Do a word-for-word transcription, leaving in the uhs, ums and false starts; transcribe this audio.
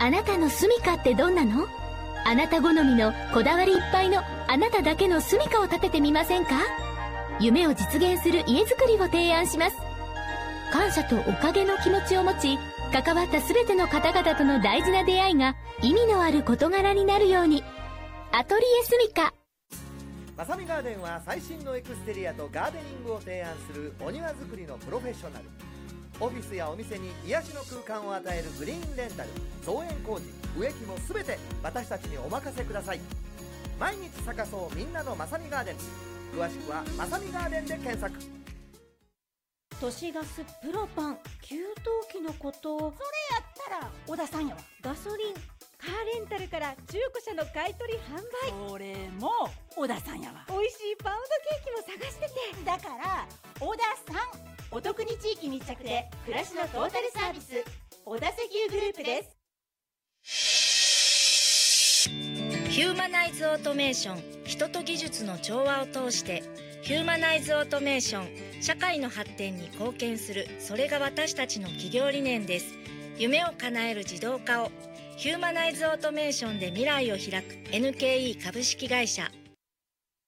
あなたの住処ってどんなの？あなた好みのこだわりいっぱいのあなただけの住処を建ててみませんか？夢を実現する家づくりを提案します。感謝とおかげの気持ちを持ち、関わった全ての方々との大事な出会いが意味のある事柄になるように。アトリエ住処。 まさみガーデンは最新のエクステリアとガーデニングを提案するお庭作りのプロフェッショナル。オフィスやお店に癒しの空間を与えるグリーンレンタル、造園工事、植木も全て私たちにお任せください。毎日咲かそうみんなのまさみガーデン。詳しくはまさみガーデンで検索。 都市ガスプロパン給湯器のこと。それやったら小田さんやわ。ガソリンカーレンタルから中古車の買い取り販売。それも小田さんやわ。美味しいパウンドケーキも探してて。だから小田さん。お得に地域密着で暮らしのトータルサービス、小田石油グループです。 ヒューマナイズオートメーション、人と技術の調和を通してヒューマナイズオートメーション、社会の発展に貢献する、それが私たちの企業理念です。夢を叶える自動化をヒューマナイズオートメーションで未来を開く エヌケーイー 株式会社。